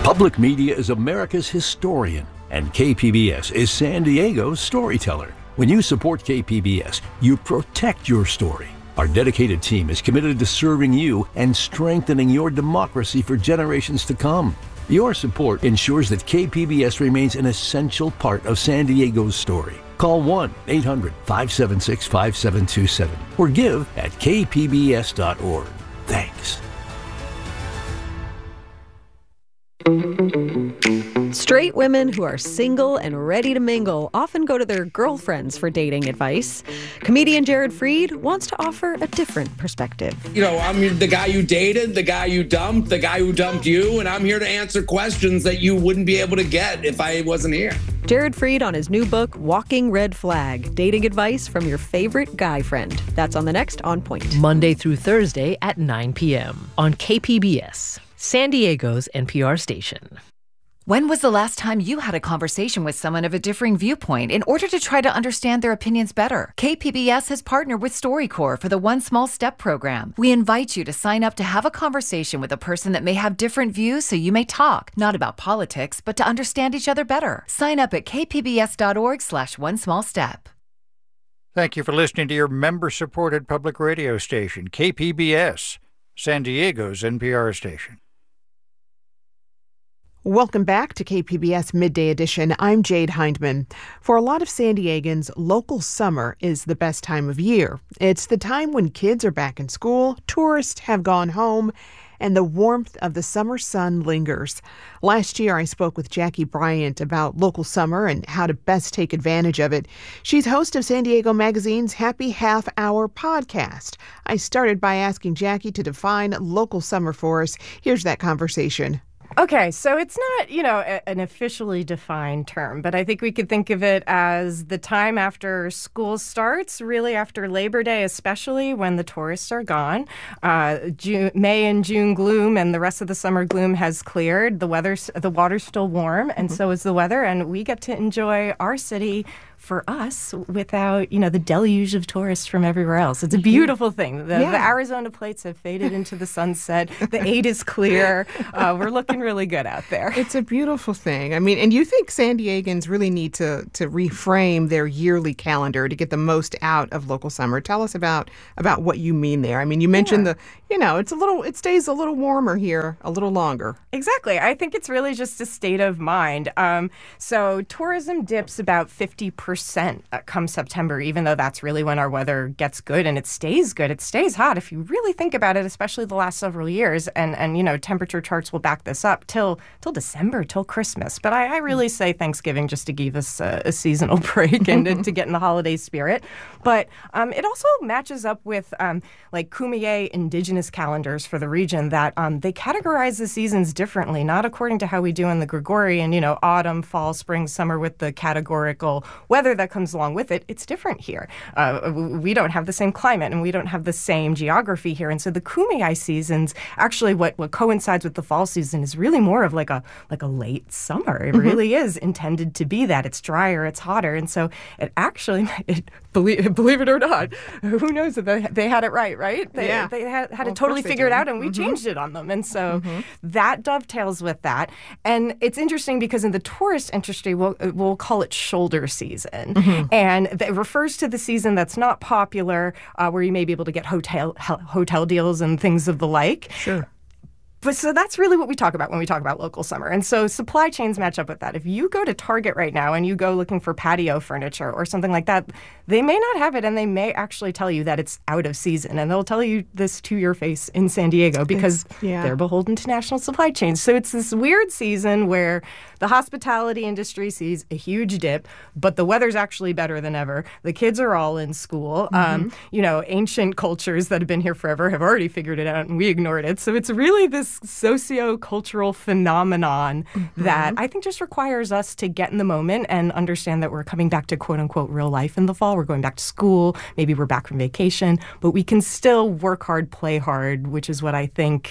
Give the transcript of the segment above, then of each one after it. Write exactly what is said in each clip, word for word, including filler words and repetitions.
Public media is America's historian, and K P B S is San Diego's storyteller. When you support K P B S, you protect your story. Our dedicated team is committed to serving you and strengthening your democracy for generations to come. Your support ensures that K P B S remains an essential part of San Diego's story. Call one eight hundred five seven six five seven two seven or give at k p b s dot org. Thanks. Straight women who are single and ready to mingle often go to their girlfriends for dating advice. Comedian Jared Freid wants to offer a different perspective. You know, I'm the guy you dated, the guy you dumped, the guy who dumped you, and I'm here to answer questions that you wouldn't be able to get if I wasn't here. Jared Freid on his new book, Walking Red Flag, Dating Advice from Your Favorite Guy Friend. That's on the next On Point. Monday through Thursday at nine p.m. on K P B S, San Diego's N P R station. When was the last time you had a conversation with someone of a differing viewpoint in order to try to understand their opinions better? K P B S has partnered with StoryCorps for the One Small Step program. We invite you to sign up to have a conversation with a person that may have different views so you may talk, not about politics, but to understand each other better. Sign up at k p b s dot org slash one small step. Thank you for listening to your member-supported public radio station, K P B S, San Diego's N P R station. Welcome back to K P B S Midday Edition. I'm Jade Hindman. For a lot of San Diegans, local summer is the best time of year. It's the time when kids are back in school, tourists have gone home, and the warmth of the summer sun lingers. Last year, I spoke with Jackie Bryant about local summer and how to best take advantage of it. She's host of San Diego Magazine's Happy Half Hour podcast. I started by asking Jackie to define local summer for us. Here's that conversation. Okay, so it's not, you know, a, an officially defined term, but I think we could think of it as the time after school starts, really after Labor Day, especially when the tourists are gone. Uh, June, May and June gloom and the rest of the summer gloom has cleared. The weather's, the water's still warm, and mm-hmm. so is the weather, and we get to enjoy our city for us without, you know, the deluge of tourists from everywhere else. It's a beautiful thing. The, yeah. the Arizona plates have faded into the sunset. The eight is clear. Uh, we're looking really good out there. It's a beautiful thing. I mean, and you think San Diegans really need to to reframe their yearly calendar to get the most out of local summer. Tell us about about what you mean there. I mean, you mentioned yeah. the, you know, it's a little, it stays a little warmer here a little longer. Exactly. I think it's really just a state of mind. Um, so tourism dips about fifty percent come September, even though that's really when our weather gets good and it stays good. It stays hot if you really think about it, especially the last several years. And, and you know, temperature charts will back this up till till December, till Christmas. But I, I really say Thanksgiving just to give us a, a seasonal break and to, to get in the holiday spirit. But um, it also matches up with um, like Kumeyaay indigenous calendars for the region that um, they categorize the seasons differently, not according to how we do in the Gregorian, you know, autumn, fall, spring, summer with the categorical weather that comes along with it. It's different here. Uh, we don't have the same climate and we don't have the same geography here. And so the Kumeyaay seasons, actually what, what coincides with the fall season is really more of like a like a late summer. It mm-hmm. really is intended to be that. It's drier, it's hotter. And so it actually, it, believe, believe it or not, who knows if they, they had it right, right? They, yeah. they had, had well, it totally figured out and we mm-hmm. changed it on them. And so mm-hmm. that dovetails with that. And it's interesting because in the tourist industry, we'll, we'll call it shoulder season. Mm-hmm. And it refers to the season that's not popular, uh, where you may be able to get hotel ho- hotel deals and things of the like. Sure. But so that's really what we talk about when we talk about local summer. And so supply chains match up with that. If you go to Target right now and you go looking for patio furniture or something like that, they may not have it and they may actually tell you that it's out of season. And they'll tell you this to your face in San Diego because yeah. they're beholden to national supply chains. So it's this weird season where the hospitality industry sees a huge dip, but the weather's actually better than ever. The kids are all in school. Mm-hmm. Um, you know, ancient cultures that have been here forever have already figured it out and we ignored it. So it's really this socio-cultural phenomenon mm-hmm. that I think just requires us to get in the moment and understand that we're coming back to quote-unquote real life in the fall. We're going back to school. Maybe we're back from vacation. But we can still work hard, play hard, which is what I think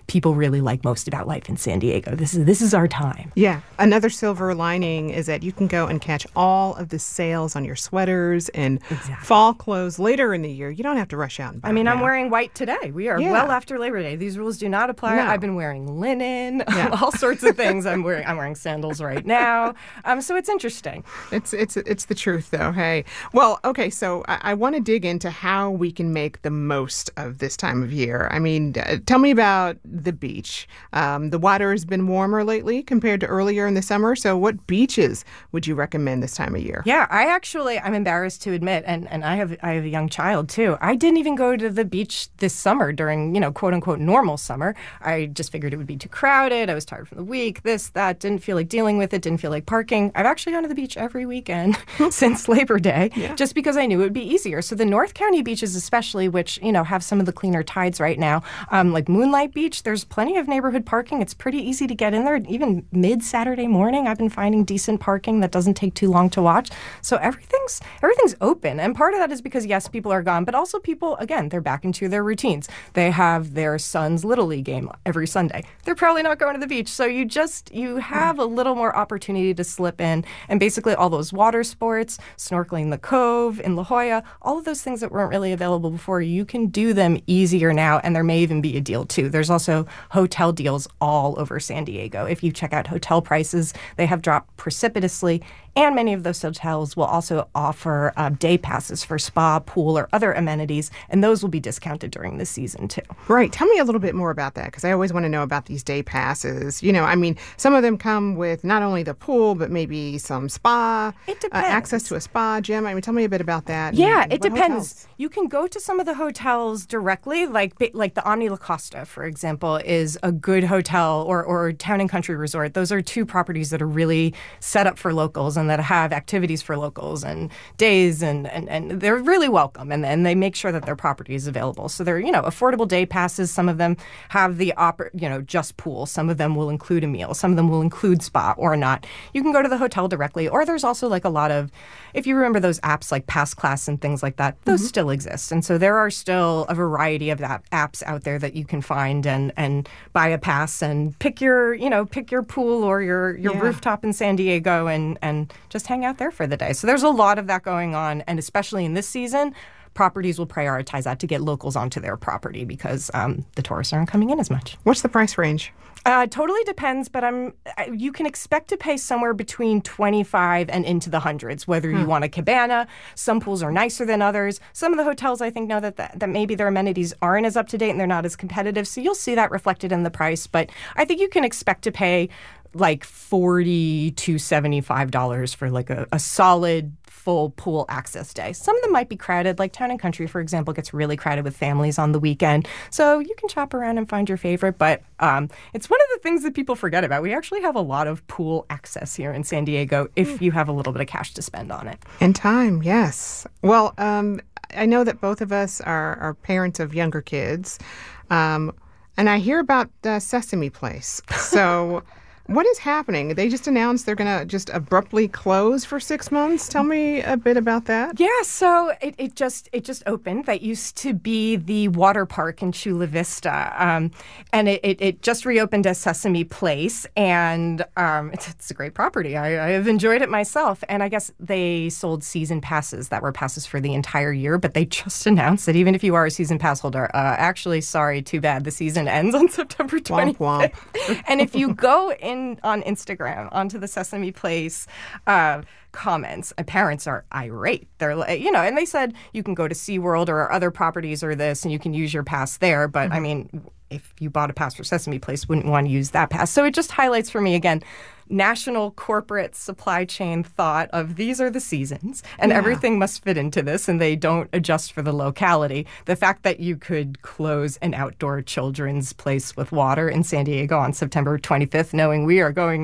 people really like most about life in San Diego. This is this is our time. Yeah. Another silver lining is that you can go and catch all of the sales on your sweaters and Exactly. fall clothes later in the year. You don't have to rush out and buy I mean, it I'm now. wearing white today. We are Yeah. well after Labor Day. These rules do not apply. No. I've been wearing linen, Yeah. all sorts of things. I'm wearing I'm wearing sandals right now. Um, so it's interesting. It's it's it's the truth, though. Hey, well, okay. So I, I want to dig into how we can make the most of this time of year. I mean, uh, tell me about the beach. Um, the water has been warmer lately compared to earlier in the summer. So, what beaches would you recommend this time of year? Yeah, I actually I'm embarrassed to admit, and, and I have I have a young child too. I didn't even go to the beach this summer during, you know, quote unquote normal summer. I just figured it would be too crowded. I was tired from the week. This that didn't feel like dealing with it. Didn't feel like parking. I've actually gone to the beach every weekend since Labor Day, Yeah. just because I knew it would be easier. So the North County beaches, especially, which you know have some of the cleaner tides right now, um, like Moonlight Beach, there's plenty of neighborhood parking. It's pretty easy to get in there. Even mid Saturday morning, I've been finding decent parking that doesn't take too long to watch. So everything's everything's open, and part of that is because yes, people are gone, but also people again they're back into their routines. They have their son's Little League game every Sunday. They're probably not going to the beach, so you just you have a little more opportunity to slip in, and basically all those water sports, snorkeling in the Cove in La Jolla, all of those things that weren't really available before, you can do them easier now, and there may even be a deal too. There's also hotel deals all over San Diego. If you check out hotel prices, they have dropped precipitously, and many of those hotels will also offer uh, day passes for spa, pool, or other amenities, and those will be discounted during the season too. Right. Tell me a little bit more about that, because I always want to know about these day passes. You know, I mean, some of them come with not only the pool, but maybe some spa, It uh, depends. access to a spa gym. I mean, tell me a bit about that. and- Yeah, and it what depends. hotels. You can go to some of the hotels directly, like like the Omni La Costa, for example, is a good hotel, or, or Town and Country Resort. Those are two properties that are really set up for locals and that have activities for locals and days, and, and, and they're really welcome, and, and they make sure that their property is available. So they're, you know, affordable day passes. Some of them have the, oper- you know, just pool. Some of them will include a meal. Some of them will include spa or not. You can go to the hotel directly, or there's also like a lot of, if you remember those apps like Pass Class and things like that, those still exist. And so there are still a variety of that apps out there that you can find and, and buy a pass and pick your, you know, pick your pool or your, your Yeah. rooftop in San Diego and, and just hang out there for the day. So there's a lot of that going on. And especially in this season, properties will prioritize that to get locals onto their property because um, the tourists aren't coming in as much. What's the price range? Uh, totally depends, but I'm. I- You can expect to pay somewhere between twenty-five and into the hundreds. Whether you want a cabana, some pools are nicer than others. Some of the hotels, I think, know that that, that maybe their amenities aren't as up to date and they're not as competitive. So you'll see that reflected in the price. But I think you can expect to pay like forty to seventy-five dollars for like a, a solid full pool access day. Some of them might be crowded, like Town and Country, for example, gets really crowded with families on the weekend. So you can shop around and find your favorite. But um, it's one of the things that people forget about. We actually have a lot of pool access here in San Diego if you have a little bit of cash to spend on it. And time, yes. Well, um, I know that both of us are, are parents of younger kids, um, and I hear about uh, Sesame Place. So what is happening? They just announced they're going to just abruptly close for six months. Tell me a bit about that. Yeah, so it, it just it just opened. That used to be the water park in Chula Vista, um, and it, it, it just reopened as Sesame Place, and um, it's, it's a great property. I, I have enjoyed it myself, and I guess they sold season passes that were passes for the entire year, but they just announced that even if you are a season pass holder, uh, actually, sorry, too bad, the season ends on September twenty-fifth. Womp womp. And if you go in on Instagram onto the Sesame Place uh, comments, uh, parents are irate. They're like, you know, and they said you can go to SeaWorld or other properties or this, and you can use your pass there. But Mm-hmm. I mean, if you bought a pass for Sesame Place, wouldn't want to use that pass. So it just highlights for me again, national corporate supply chain thought of these are the seasons and Yeah. everything must fit into this, and they don't adjust for the locality. The fact that you could close an outdoor children's place with water in San Diego on September twenty-fifth, knowing we are going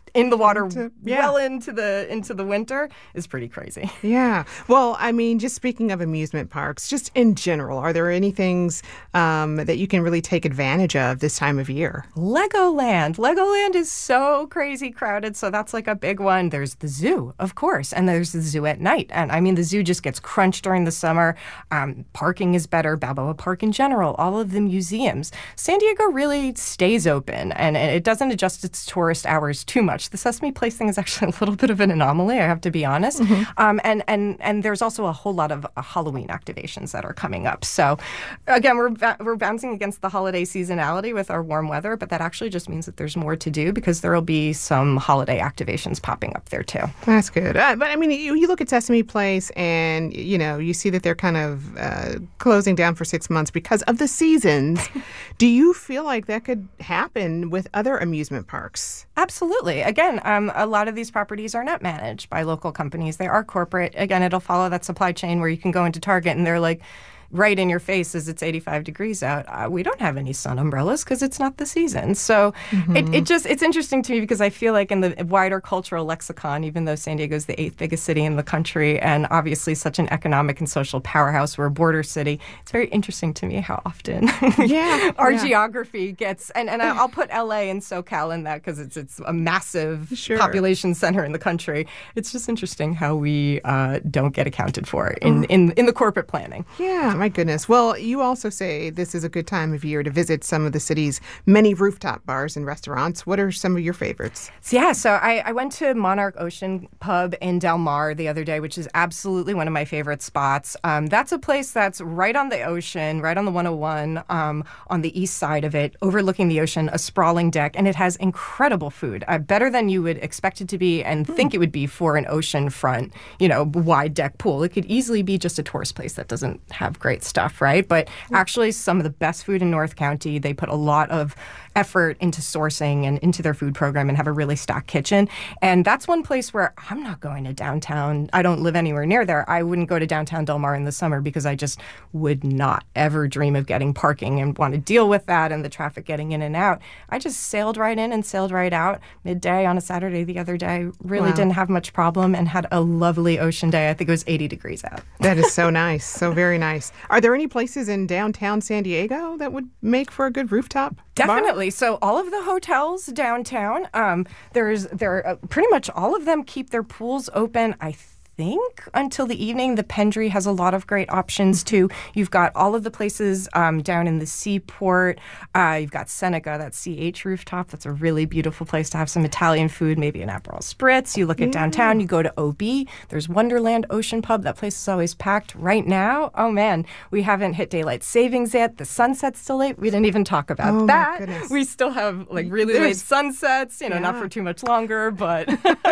in the water To- yeah. well into the into the winter is pretty crazy. Yeah. Well, I mean, just speaking of amusement parks, just in general, are there any things um, that you can really take advantage of this time of year? Legoland. Legoland is so crazy crowded, so that's like a big one. There's the zoo, of course, and there's the zoo at night. And I mean, the zoo just gets crunched during the summer. Um, parking is better. Balboa Park in general. All of the museums. San Diego really stays open, and it doesn't adjust its tourist hours too much. The Sesame Place thing is actually a little bit of an anomaly, I have to be honest. Mm-hmm. Um, and, and, and there's also a whole lot of uh, Halloween activations that are coming up. So, again, we're, ba- we're bouncing against the holiday seasonality with our warm weather, but that actually just means that there's more to do because there will be some holiday activations popping up there, too. That's good. Uh, but, I mean, you, you look at Sesame Place and, you know, you see that they're kind of uh, closing down for six months because of the seasons. Do you feel like that could happen with other amusement parks? Absolutely. Again, um, a lot of these properties are not managed by local companies. They are corporate. Again, it'll follow that supply chain where you can go into Target and they're like, right in your face as it's eighty-five degrees out. Uh, we don't have any sun umbrellas because it's not the season. So mm-hmm. it, it just, it's interesting to me because I feel like in the wider cultural lexicon, even though San Diego is the eighth biggest city in the country and obviously such an economic and social powerhouse, we're a border city, it's very interesting to me how often yeah, our yeah. geography gets, and, and I'll put L A and SoCal in that because it's, it's a massive sure. population center in the country. It's just interesting how we uh, don't get accounted for in, in, in the corporate planning. Yeah. My goodness. Well, you also say this is a good time of year to visit some of the city's many rooftop bars and restaurants. What are some of your favorites? So, yeah, so I, I went to Monarch Ocean Pub in Del Mar the other day, which is absolutely one of my favorite spots. Um, that's a place that's right on the ocean, right on the one oh one, um, on the east side of it, overlooking the ocean, a sprawling deck, and it has incredible food, uh, better than you would expect it to be and mm. think it would be for an oceanfront, you know, wide deck pool. It could easily be just a tourist place that doesn't have great stuff, right? But actually some of the best food in North County. They put a lot of effort into sourcing and into their food program and have a really stocked kitchen. And that's one place where I'm not going to downtown. I don't live anywhere near there. I wouldn't go to downtown Del Mar in the summer because I just would not ever dream of getting parking and want to deal with that and the traffic getting in and out. I just sailed right in and sailed right out midday on a Saturday the other day. Really wow. didn't have much problem and had a lovely ocean day. I think it was eighty degrees out. That is so nice. So very nice. Are there any places in downtown San Diego that would make for a good rooftop Definitely. bar? So all of the hotels downtown, um, there's there uh, pretty much all of them keep their pools open, I think, until the evening. The Pendry has a lot of great options too. You've got all of the places um, down in the Seaport. Uh, you've got Seneca, that C H rooftop. That's a really beautiful place to have some Italian food, maybe an Aperol Spritz. You look at yeah. downtown, you go to O B. There's Wonderland Ocean Pub. That place is always packed. Right now, oh man, we haven't hit daylight savings yet. The sunset's still late. We didn't even talk about oh that. My goodness. We still have like really There's... late sunsets, you know, yeah. not for too much longer, but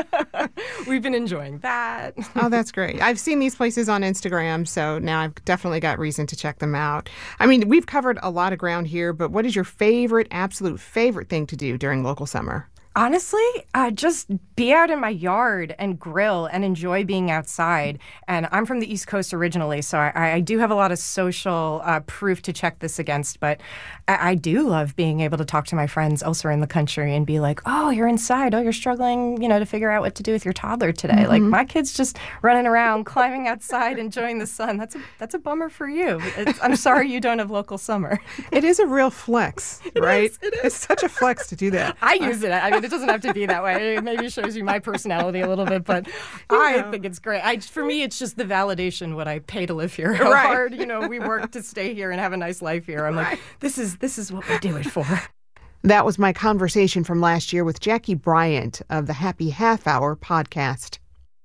we've been enjoying that. Oh, that's great. I've seen these places on Instagram, so now I've definitely got reason to check them out. I mean, we've covered a lot of ground here, but what is your favorite, absolute favorite thing to do during local summer? Honestly, uh, just be out in my yard and grill and enjoy being outside. And I'm from the East Coast originally, so I, I do have a lot of social uh, proof to check this against. But I, I do love being able to talk to my friends elsewhere in the country and be like, oh, you're inside. Oh, you're struggling, you know, to figure out what to do with your toddler today. Mm-hmm. Like my kid's just running around, climbing outside, enjoying the sun. That's a that's a bummer for you. It's, I'm sorry you don't have local summer. It is a real flex, right? It is, it is. It's such a flex to do that. I use it. I mean, it doesn't have to be that way. It maybe shows you my personality a little bit, but I know. think it's great. I, for me, it's just the validation what I pay to live here. How right. hard, you know, we work to stay here and have a nice life here. I'm right. like, this is this is what we do it for. That was my conversation from last year with Jackie Bryant of the Happy Half Hour podcast.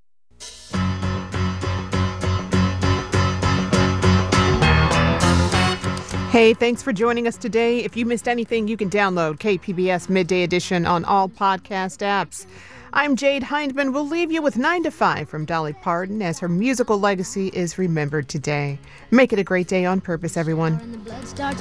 Hey, thanks for joining us today. If you missed anything, you can download K P B S Midday Edition on all podcast apps. I'm Jade Hindman. We'll leave you with nine to five from Dolly Parton as her musical legacy is remembered today. Make it a great day on purpose, everyone.